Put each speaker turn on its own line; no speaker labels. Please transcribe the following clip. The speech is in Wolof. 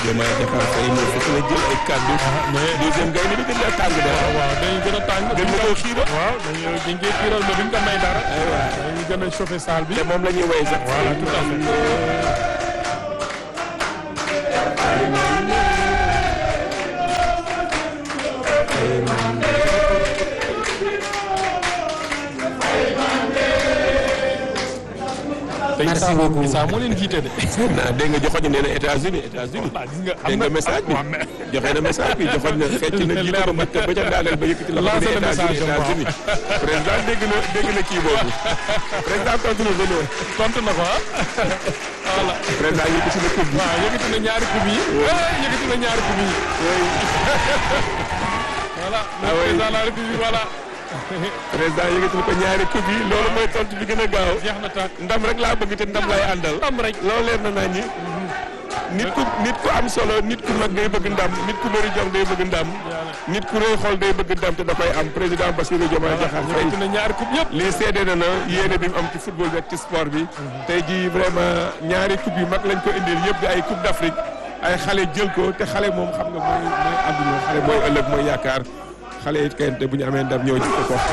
Diomaye Diakhar Faye moo fekk na jël ay kàddu.
mais
deuxième gars yi ni gën a tàng de.
waaw dañu gën a tàng.
gën na koo xiiral.
waaw dañu koy xiiral mais duñ ko may dara. dañu gën a chauffé salle bi.
te moom la ñuy woy sax.
voilà tout à fait.
merci beaucoup
Issa moo leen jiite de.
naa dégg nga joxoon nee na États-Unis États-Unis. dégg nga message bi joxe na message bi joxoon na fecc na jiitu ba mat ba ca daaneel ba yëkkati la ko ne États-Unis États-Unis président dégg na kii boobu président tontu na ko
tontu na ko ah. voilà
président yëkkati na coupe bi.
waaw yëkkati na ñaari coupe yi. yëkkati na ñaari coupe yi. voilà. président de la République voilà.
président yëkkati na ko ñaari coupe yi loolu mooy tontu bi gën a gaaw.
jeex na tàkk
ndam rek laa bëgg te ndam lay àndal.
ndam rek
loolu leer na naa ñi. nit ku am solo nit ku mag day bëgg ndam nit ku bëri jom day bëgg ndam. nit ku rëy xol day bëgg ndam te da koy am président Bassirou Diomaye Diakhar Faye.
yëkkati na ñaari coupe yëpp.
lii seede na yéene bi mu am ci football bi ak ci sport bi. tey jii vraiment ñaari coupe yu mag lañ ko indil yëpp di ay coupe d'Afrique ay xale jël ko te xale moom xam nga mooy àdduna xale mooy ëllëg mooy yaakaar xale it kayante bu ñu amee ndam ñëw ci ko